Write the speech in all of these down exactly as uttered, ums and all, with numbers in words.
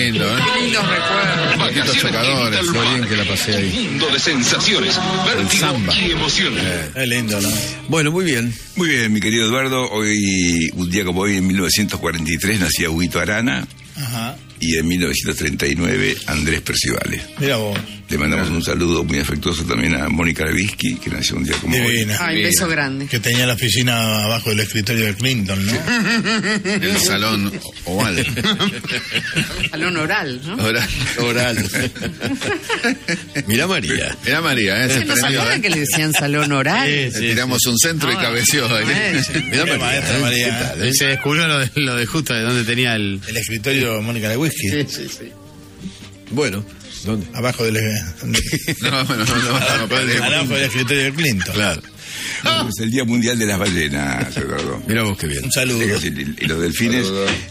lindo, ¿eh? Qué lindos recuerdos. Poquitos chocadores, lo bien que la pasé ahí. Mundo de sensaciones, El samba. y emoción. Eh. Es lindo, ¿no? Bueno, muy bien. Muy bien, mi querido Eduardo. Hoy, un día como hoy, en mil novecientos cuarenta y tres, nacía Huguito Arana. Ajá. Y en mil novecientos treinta y nueve, Andrés Percivale. Mira vos. Le mandamos un saludo muy afectuoso también a Mónica Lewinsky, que nació un día como Divina. hoy. Ay, un beso grande. Que tenía la oficina abajo del escritorio de Clinton, ¿no? El salón oval. Salón oral, ¿no? Oral. Oral. Mirá María. Mirá María, ¿eh? Se ¿No se prendió, acuerdan ¿eh? que le decían salón oral? Le tiramos un centro y Ah, cabeció. ¿eh? maestra. Mirá Qué María. maestra, ¿eh? María. ¿Qué tal, eh? Se descubrió lo de, lo de justo de donde tenía el... El escritorio de Mónica Lewinsky. Sí, sí, sí. Bueno, ¿dónde? Abajo del... No, no, no, no, no, no, Abajo del escritorio de Clinton. Claro. Es el Día Mundial de las Ballenas, Eduardo. Mirá vos qué bien. Un saludo. Y los delfines,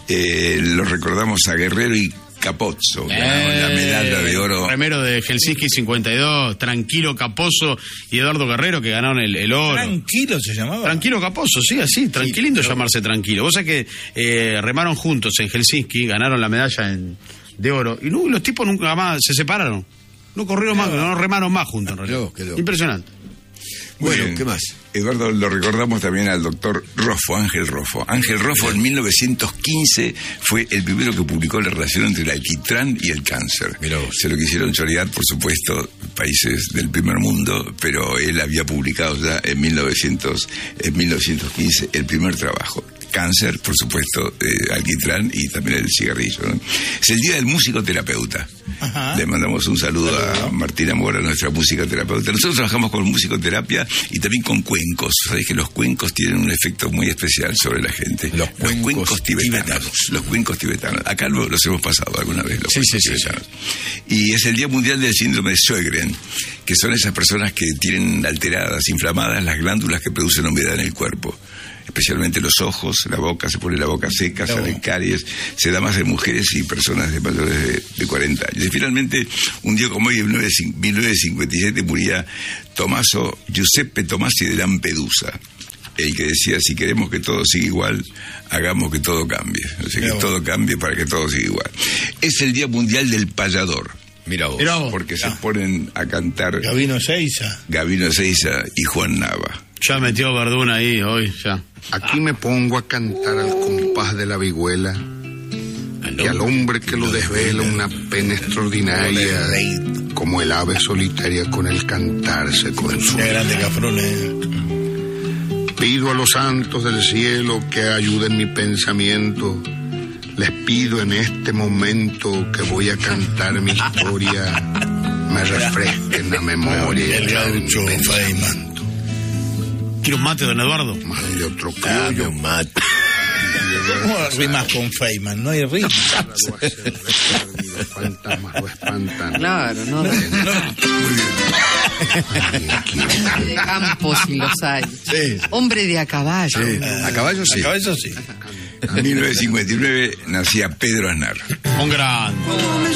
eh, los recordamos a Guerrero y Capozzo, ganaron la medalla de oro. Remero de Helsinki cincuenta y dos, Tranquilo Capozzo y Eduardo Guerrero que ganaron el, el oro. Tranquilo se llamaba. Tranquilo Capozzo, sí, así, tranquilindo llamarse Tranquilo. Vos sabés que eh, remaron juntos en Helsinki, ganaron la medalla en, de oro, y no, los tipos nunca más se separaron. No corrieron más, no remaron más juntos en realidad. Qué loco, qué loco. Impresionante. Muy Bueno, bien. ¿qué más? Eduardo, lo recordamos también al doctor Roffo, Ángel Roffo. Ángel Roffo en mil novecientos quince fue el primero que publicó la relación entre el alquitrán y el cáncer. Mirá vos. Se lo quisieron chorear, por supuesto, países del primer mundo, pero él había publicado ya en, mil novecientos, en mil novecientos quince el primer trabajo. Cáncer, por supuesto, eh, alquitrán y también el cigarrillo, ¿no? Es el día del músico terapeuta. Ajá. Le mandamos un saludo a Martina Mora, nuestra musicoterapeuta. Nosotros trabajamos con musicoterapia y también con cuencos. Sabés que los cuencos tienen un efecto muy especial sobre la gente. Los cuencos tibetanos. tibetanos. Los cuencos tibetanos. Acá lo- los hemos pasado alguna vez. Los Sí, cuencos sí, sí, tibetanos. Y es el Día Mundial del Síndrome de Sjögren, que son esas personas que tienen alteradas, inflamadas las glándulas que producen humedad en el cuerpo. Especialmente los ojos, la boca, se pone la boca seca, Claro. salen caries, se da más en mujeres y personas de mayores de, de cuarenta años. Y finalmente, un día como hoy, en mil novecientos cincuenta y siete, moría Tommaso Giuseppe Tomasi de Lampedusa, el que decía, si queremos que todo siga igual, hagamos que todo cambie. O sea, que Claro. todo cambie para que todo siga igual. Es el Día Mundial del Payador, Mirá vos. Mirá vos. porque se ponen a cantar Gabino Seiza. Gabino Seiza y Juan Nava. Ya metió Verduna ahí hoy, ya. Aquí me pongo a cantar al compás de la vihuela y al hombre que lo desvela una pena extraordinaria, como el ave solitaria con el cantar se Qué consuela. grande Cafrune. Pido a los santos del cielo que ayuden mi pensamiento. Les pido en este momento que voy a cantar mi historia, me refresquen la memoria. El gaucho Feynman. ¿Quiere un mate, don Eduardo? Más de otro Dame criollo. un mate. ¿Cómo rimas con Feynman? No hay rima. Los fantasmas lo espantan. Claro, no, no. De campos y los hay. Sí. Hombre de a caballo. Sí. A caballo sí. A cabeza sí. En mil novecientos cincuenta y nueve nacía Pedro Aznar. Un gran. ¿Cómo me